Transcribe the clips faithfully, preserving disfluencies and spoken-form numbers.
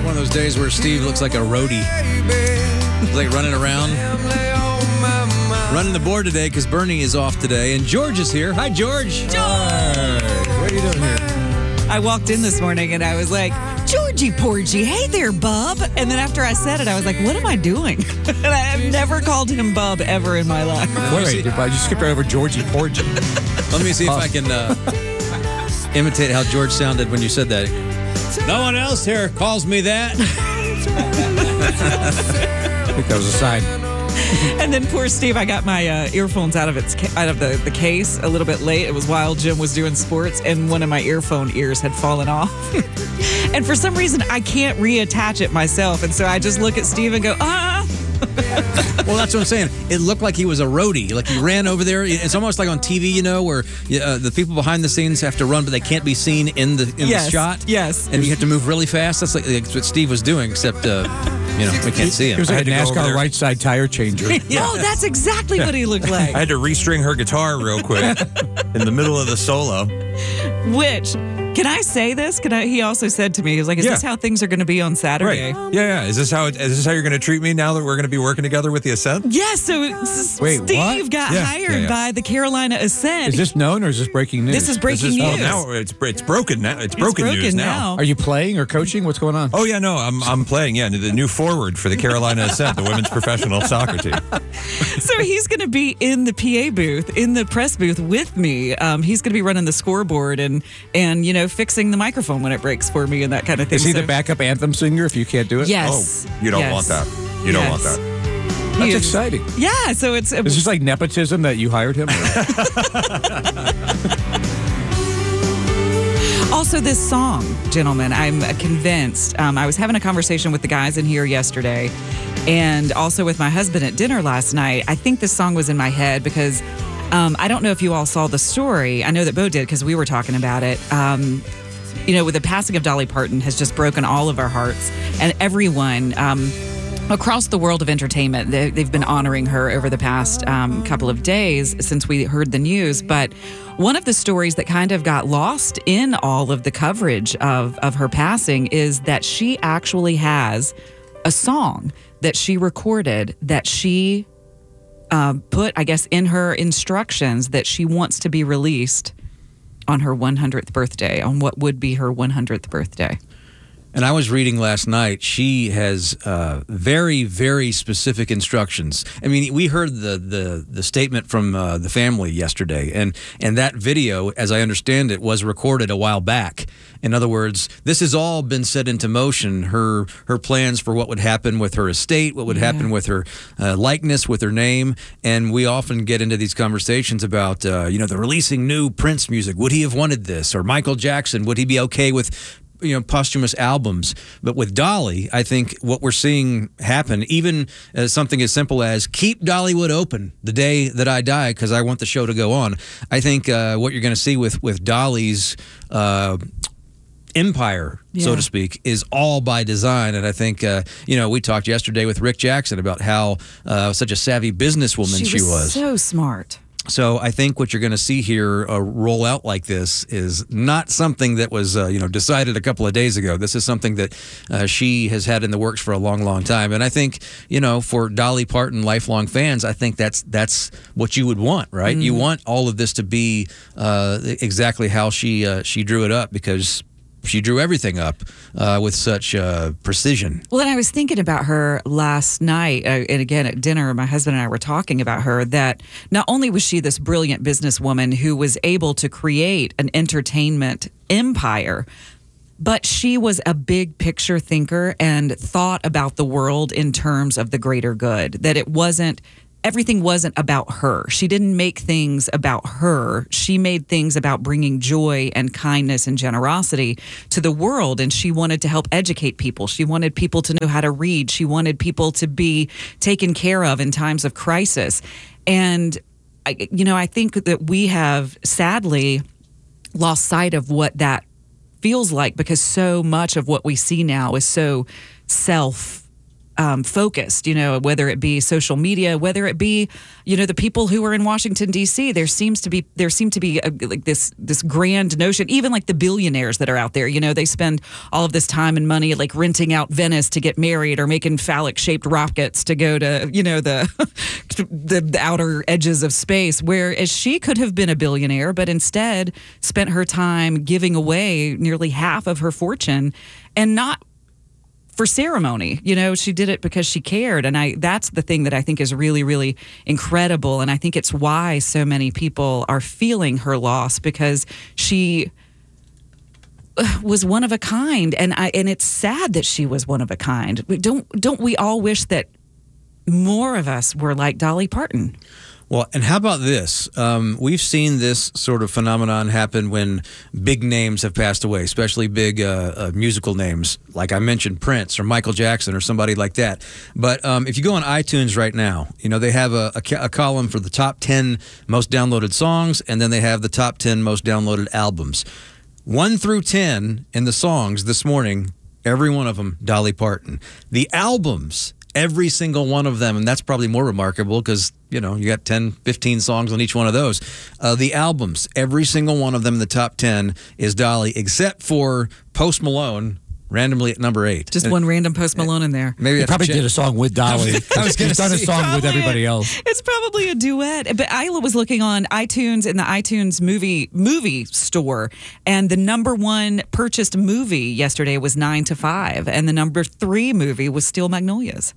one of those days where Steve looks like a roadie. He's like running around. Running the board today because Bernie is off today. And George is here. Hi, George. George! What are you doing here? I walked in this morning and I was like, Georgie Porgy, hey there, bub. And then after I said it, I was like, what am I doing? And I have never called him bub ever in my life. Wait, wait, I just skipped right over Georgie Porgy. Let me see if I can uh, imitate how George sounded when you said that. No one else here calls me that. I think that was a sign. And then poor Steve, I got my uh, earphones out of its ca- out of the, the case a little bit late. It was while Jim was doing sports, and one of my earphone ears had fallen off. And for some reason, I can't reattach it myself. And so I just look at Steve and go, ah. Well, that's what I'm saying. It looked like he was a roadie. Like he ran over there. It's almost like on T V, you know, where uh, the people behind the scenes have to run, but they can't be seen in the in yes, the shot. Yes. And you have to move really fast. That's like that's what Steve was doing, except, uh, you know, we can't see him. He was like a NASCAR right side tire changer. Yeah. Oh, that's exactly what he looked like. I had to restring her guitar real quick in the middle of the solo. Which, can I say this? Can I? He also said to me, he was like, is Yeah. this how things are going to be on Saturday? Right. Yeah, yeah. Is this how it, is this how you're going to treat me now that we're going to be working together with the Ascent? Yes, so s- Wait, Steve what? got Yeah, hired yeah, yeah. by the Carolina Ascent. Is this known or is this breaking news? This is breaking This is- news. Oh, now it's it's broken now. It's broken, it's broken news now. Are you playing or coaching? What's going on? Oh yeah, no, I'm I'm playing. Yeah, the new forward for the Carolina Ascent, the women's professional soccer team. So he's going to be in the P A booth, in the press booth with me. Um, he's going to be running the scoreboard and, and, you know, fixing the microphone when it breaks for me and that kind of thing. Is he So- the backup anthem singer if you can't do it? Yes. Oh, you don't Yes. want that. You don't want Yes. that. That's He is- exciting. Yeah, so it's... Is this like nepotism that you hired him? Also, this song, gentlemen, I'm convinced. Um, I was having a conversation with the guys in here yesterday and also with my husband at dinner last night. I think this song was in my head because um, I don't know if you all saw the story. I know that Bo did because we were talking about it. Um, you know, with the passing of Dolly Parton has just broken all of our hearts and everyone. Um, Across the world of entertainment, they, they've been honoring her over the past um, couple of days since we heard the news. But one of the stories that kind of got lost in all of the coverage of, of her passing is that she actually has a song that she recorded that she uh, put, I guess, in her instructions that she wants to be released on her one hundredth birthday, on what would be her one hundredth birthday. And I was reading last night, she has uh, very, very specific instructions. I mean, we heard the the, the statement from uh, the family yesterday, and, and that video, as I understand it, was recorded a while back. In other words, this has all been set into motion, her her plans for what would happen with her estate, what would Yeah. happen with her uh, likeness, with her name. And we often get into these conversations about, uh, you know, the releasing new Prince music. Would he have wanted this? Or Michael Jackson, would he be okay with, you know, posthumous albums? But with Dolly, I think what we're seeing happen, even as something as simple as keep Dollywood open the day that I die because I want the show to go on. I think uh, what you're going to see with with Dolly's uh, empire, so Yeah. to speak, is all by design. And I think, uh, you know, we talked yesterday with Rick Jackson about how uh, such a savvy businesswoman she, She was was. so smart. So I think what you're going to see here uh, roll out like this is not something that was, uh, you know, decided a couple of days ago. This is something that uh, she has had in the works for a long, long time. And I think, you know, for Dolly Parton lifelong fans, I think that's that's what you would want, right? Mm. You want all of this to be uh, exactly how she uh, she drew it up because she drew everything up uh, with such uh, precision. Well, and I was thinking about her last night, uh, and again at dinner, my husband and I were talking about her, that not only was she this brilliant businesswoman who was able to create an entertainment empire, but she was a big picture thinker and thought about the world in terms of the greater good, that it wasn't everything wasn't about her. She didn't make things about her. She made things about bringing joy and kindness and generosity to the world. And she wanted to help educate people. She wanted people to know how to read. She wanted people to be taken care of in times of crisis. And, I, you know, I think that we have sadly lost sight of what that feels like because so much of what we see now is so self um, focused, you know, whether it be social media, whether it be, you know, the people who are in Washington, D C. There seems to be there seem to be a, like this this grand notion, even like the billionaires that are out there, you know, they spend all of this time and money like renting out Venice to get married or making phallic shaped rockets to go to, you know, the, the the outer edges of space, whereas she could have been a billionaire, but instead spent her time giving away nearly half of her fortune and not for ceremony. You know, she did it because she cared. And I that's the thing that I think is really, really incredible. And I think it's why so many people are feeling her loss, because she was one of a kind. And I and it's sad that she was one of a kind. Don't don't we all wish that more of us were like Dolly Parton? Well, and how about this? Um, we've seen this sort of phenomenon happen when big names have passed away, especially big uh, uh, musical names, like I mentioned, Prince or Michael Jackson or somebody like that. But um, if you go on iTunes right now, you know, they have a, a, a column for the top ten most downloaded songs, and then they have the top ten most downloaded albums. One through ten in the songs this morning, every one of them, Dolly Parton. The albums, every single one of them, and that's probably more remarkable because, you know, you got ten, fifteen songs on each one of those. Uh, the albums, every single one of them in the top ten is Dolly, except for Post Malone, randomly at number eight. Just one random Post Malone in there. Maybe He I have to probably check- did a song with Dolly. I was gonna He's done a say, song with Probably- everybody else. It's probably a duet. But I was looking on iTunes in the iTunes movie movie store, and the number one purchased movie yesterday was Nine to Five, and the number three movie was Steel Magnolias.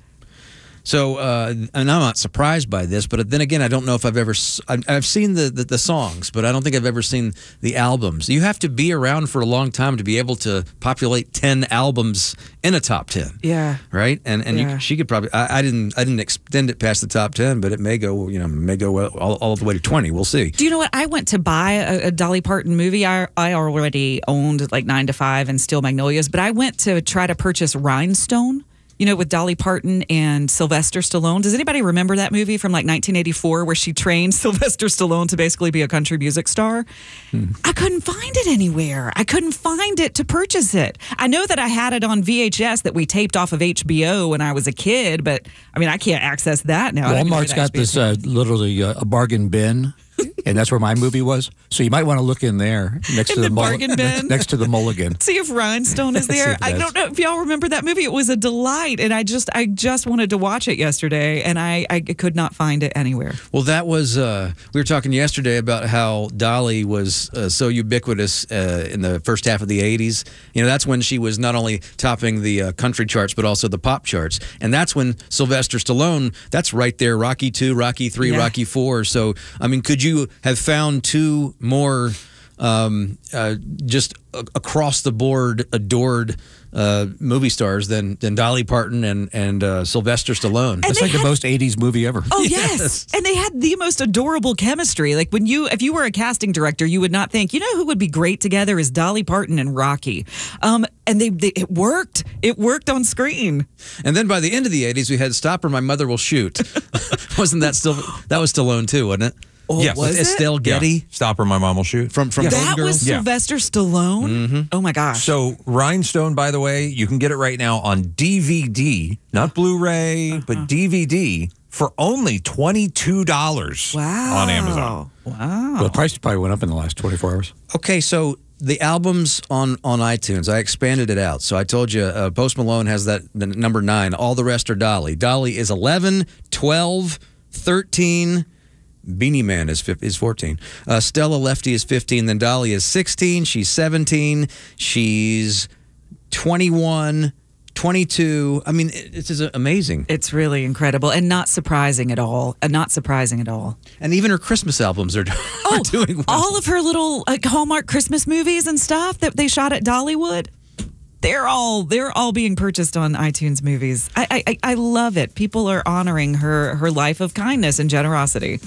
So, uh, and I'm not surprised by this, but then again, I don't know if I've ever, s- I've I've seen the, the, the songs, but I don't think I've ever seen the albums. You have to be around for a long time to be able to populate ten albums in a top ten. Yeah. Right? And and Yeah. you, she could probably, I, I didn't I didn't extend it past the top ten, but it may go, you know, may go well, all, all the way to twenty. We'll see. Do you know what? I went to buy a, a Dolly Parton movie. I, I already owned like Nine to Five and Steel Magnolias, but I went to try to purchase Rhinestone, you know, with Dolly Parton and Sylvester Stallone. Does anybody remember that movie from like nineteen eighty-four where she trained Sylvester Stallone to basically be a country music star? Hmm. I couldn't find it anywhere. I couldn't find it to purchase it. I know that I had it on V H S that we taped off of H B O when I was a kid, but I mean, I can't access that now. I don't even Walmart's know got that this uh, literally uh, a bargain bin, and that's where my movie was. So you might want to look in there next In to the, the mul- bargain bin? next to the mulligan. See if Rhinestone is See there. if it I is. don't know if y'all remember that movie. It was a delight, and I just I just wanted to watch it yesterday, and I, I could not find it anywhere. Well, that was, uh, we were talking yesterday about how Dolly was uh, so ubiquitous uh, in the first half of the eighties. You know, that's when she was not only topping the uh, country charts, but also the pop charts. And that's when Sylvester Stallone, that's right there, Rocky two, Rocky three, Yeah. Rocky four. So, I mean, could you have found two more um, uh, just a- across the board adored uh, movie stars than, than Dolly Parton and, and uh, Sylvester Stallone? And It's they like the had- most eighties movie ever. Oh Yes. yes. And they had the most adorable chemistry. Like when you, if you were a casting director, you would not think, you know, who would be great together is Dolly Parton and Rocky. Um, and they, they, it worked. It worked on screen. And then by the end of the eighties, we had Stop or My Mother Will Shoot. Wasn't that still, that was Stallone too, wasn't it? Oh, Yes. was With it? Estelle Getty Yeah. Stop or my mom will shoot. from, from That Golden was Girls. Yeah. Sylvester Stallone. Oh my gosh. So Rhinestone, by the way, you can get it right now on D V D, not Blu-ray, Uh-huh. but D V D for only twenty-two dollars wow. on Amazon. Wow. Well, the price probably went up in the last twenty-four hours. Okay, so the albums on, on iTunes, I expanded it out. So I told you uh, Post Malone has that the number nine. All the rest are Dolly. Dolly is eleven, twelve, thirteen. Beanie Man is fif- is fourteen. Uh, Stella Lefty is fifteen. Then Dolly is sixteen. She's seventeen. She's twenty-one, twenty-two. I mean, it, it's just amazing. It's really incredible and not surprising at all. Uh, not surprising at all. And even her Christmas albums are, are Oh, doing well. all of her little like, Hallmark Christmas movies and stuff that they shot at Dollywood, they're all they're all being purchased on iTunes Movies. I I, I love it. People are honoring her her life of kindness and generosity.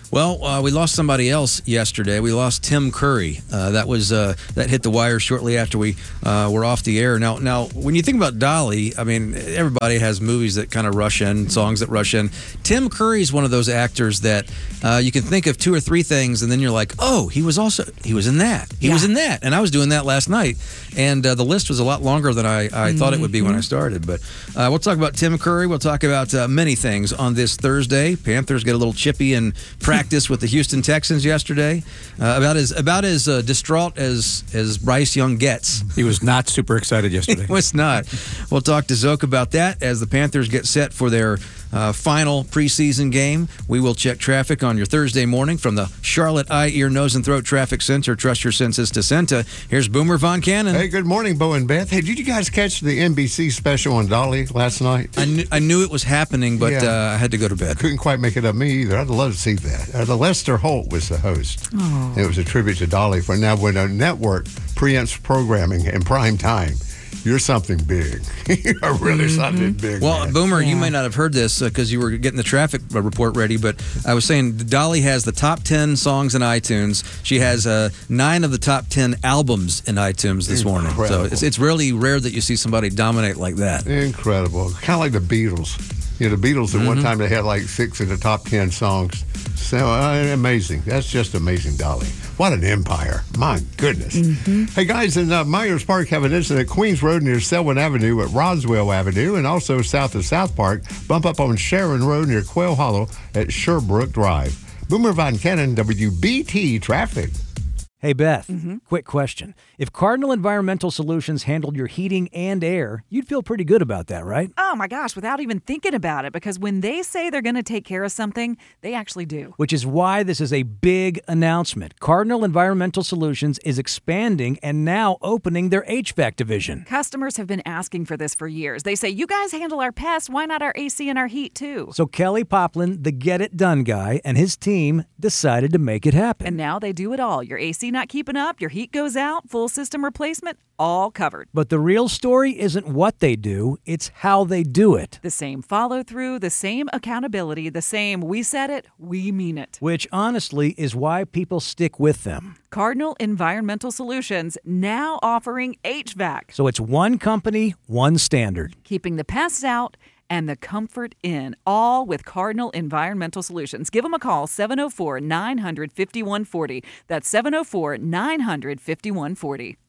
Well, uh, we lost somebody else yesterday. We lost Tim Curry. Uh, that was uh, that hit the wire shortly after we uh, were off the air. Now, now, when you think about Dolly, I mean, everybody has movies that kind of rush in, songs that rush in. Tim Curry is one of those actors that uh, you can think of two or three things, and then you're like, oh, he was also he was in that. He Yeah. was in that, and I was doing that last night. And uh, the list was a lot longer than I, I mm-hmm. thought it would be when I started. But uh, we'll talk about Tim Curry. We'll talk about uh, many things on this Thursday. Panthers get a little chippy in practice with the Houston Texans yesterday. Uh, about as about as uh, distraught as as Bryce Young gets. He was not super excited yesterday. He was not. We'll talk to Zoke about that as the Panthers get set for their uh, final preseason game. We will check traffic on your Thursday morning from the Charlotte Eye, Ear, Nose, and Throat Traffic Center. Trust your senses to Senta. Here's Boomer Von Cannon. Hey, good morning, Bo and Beth. Hey, did you guys catch the N B C special on Dolly last night? I knew, I knew it was happening, but Yeah. uh, I had to go to bed. Couldn't quite make it up me either. I'd love to see that. Uh, the Lester Holt was the host. It was a tribute to Dolly. For now, when a network preempts programming in prime time, you're something big. You're really something big. Well, man. Boomer, you Yeah. may not have heard this because you were getting the traffic uh, report ready, but I was saying Dolly has the top ten songs in iTunes. She has uh, nine of the top ten albums in iTunes this morning. So Incredible. it's, it's really rare that you see somebody dominate like that. Incredible. Kind of like the Beatles. You know, the Beatles at Mm-hmm. one time they had like six of the top ten songs. So uh, amazing. That's just amazing, Dolly. What an empire. My goodness. Mm-hmm. Hey, guys, in uh, Myers Park have an incident at Queens Road near Selwyn Avenue at Roswell Avenue and also south of South Park. Bump up on Sharon Road near Quail Hollow at Sherbrooke Drive. Boomer Von Cannon, W B T Traffic. Hey, Beth, quick question. If Cardinal Environmental Solutions handled your heating and air, you'd feel pretty good about that, right? Oh my gosh, without even thinking about it, because when they say they're going to take care of something, they actually do. Which is why this is a big announcement. Cardinal Environmental Solutions is expanding and now opening their H V A C division. Customers have been asking for this for years. They say, you guys handle our pests, why not our A C and our heat too? So Kelly Poplin, the Get It Done guy, and his team decided to make it happen. And now they do it all. Your A C not keeping up, your heat goes out, full system replacement, all covered. But the real story isn't what they do, it's how they do it. The same follow through, the same accountability, the same we said it, we mean it. Which honestly is why people stick with them. Cardinal Environmental Solutions now offering H V A C, So it's one company, one standard. keeping the pests out and the comfort in, all with Cardinal Environmental Solutions. Give them a call, seven oh four, nine hundred, fifty-one forty. That's seven oh four, nine hundred, fifty-one forty.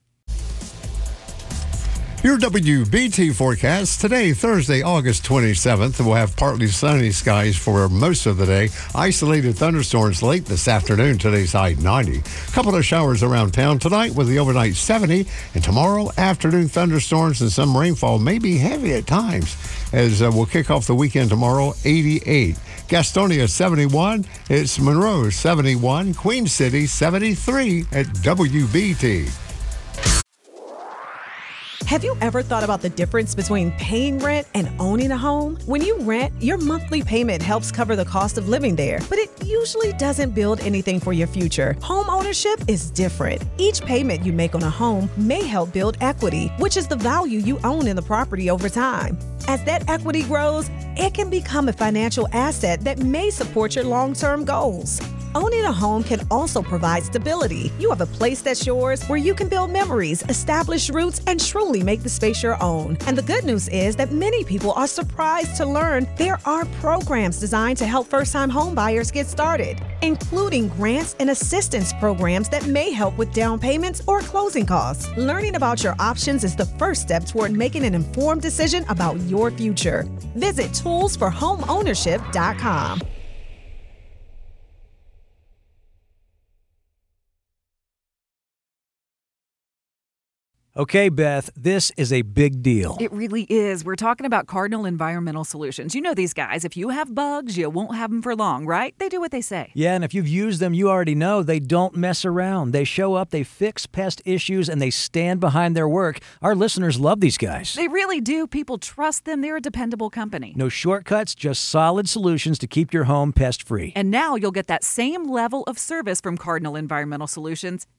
Your W B T forecast today, Thursday, August twenty-seventh. We'll have partly sunny skies for most of the day. Isolated thunderstorms late this afternoon. Today's high ninety. Couple of showers around town tonight with the overnight seventy. And tomorrow, afternoon thunderstorms and some rainfall may be heavy at times as uh, we'll kick off the weekend tomorrow, eighty-eight. Gastonia, seventy-one. It's Monroe, seventy-one. Queen City, seventy-three at W B T. Have you ever thought about the difference between paying rent and owning a home? When you rent, your monthly payment helps cover the cost of living there, but it usually doesn't build anything for your future. Home ownership is different. Each payment you make on a home may help build equity, which is the value you own in the property over time. As that equity grows, it can become a financial asset that may support your long-term goals. Owning a home can also provide stability. You have a place that's yours where you can build memories, establish roots, and truly make the space your own. And the good news is that many people are surprised to learn there are programs designed to help first-time home buyers get started, including grants and assistance programs that may help with down payments or closing costs. Learning about your options is the first step toward making an informed decision about your future. Visit tools for home ownership dot com. Okay, Beth, this is a big deal. It really is. We're talking about Cardinal Environmental Solutions. You know these guys. If you have bugs, you won't have them for long, right? They do what they say. Yeah, and if you've used them, you already know they don't mess around. They show up, they fix pest issues, and they stand behind their work. Our listeners love these guys. They really do. People trust them. They're a dependable company. No shortcuts, just solid solutions to keep your home pest-free. And now you'll get that same level of service from Cardinal Environmental Solutions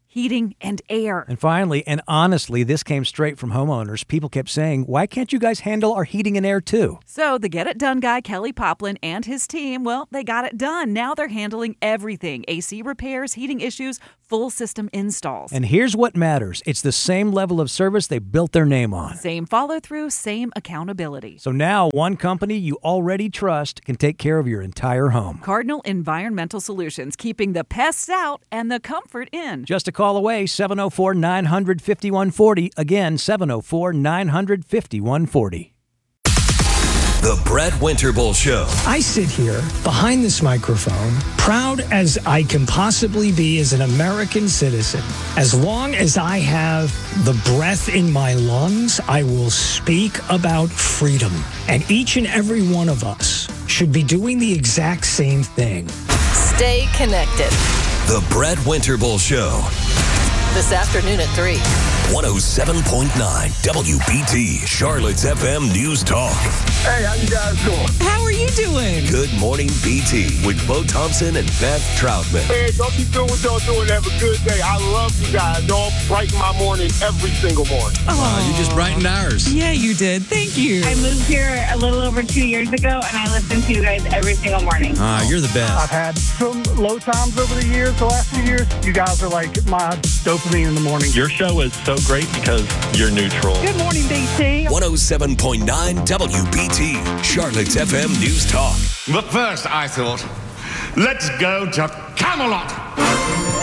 heating, and air. And finally, and honestly, this came straight from homeowners. People kept saying, why can't you guys handle our heating and air too? So the Get It Done guy, Kelly Poplin, and his team, well, they got it done. Now they're handling everything. A C repairs, heating issues, full system installs. And here's what matters. It's the same level of service they built their name on. Same follow-through, same accountability. So now one company you already trust can take care of your entire home. Cardinal Environmental Solutions, keeping the pests out and the comfort in. Just a call away, seven oh four, nine hundred, fifty-one forty. Again, seven oh four, nine hundred, fifty-one forty. The Brett Winterble Show. I sit here behind this microphone, proud as I can possibly be as an American citizen. As long as I have the breath in my lungs, I will speak about freedom. And each and every one of us should be doing the exact same thing. Stay connected. The Brett Winterble Show. This afternoon at three. one oh seven point nine W B T, Charlotte's F M News Talk. Hey, how you guys doing? How are you doing? Good Morning B T with Bo Thompson and Beth Troutman. Hey, don't keep doing what y'all doing. Have a good day. I love you guys. Y'all brighten my morning every single morning. Wow, you just brightened ours. Yeah, you did. Thank you. I moved here a little over two years ago, and I listen to you guys every single morning. Ah, you're the best. I've had some low times over the years, the last few years. You guys are like my dopamine in the morning. Your show is so great because you're neutral. Good morning, B T. one oh seven point nine W B T, Charlotte's F M News Talk. But first, I thought, let's go to Camelot.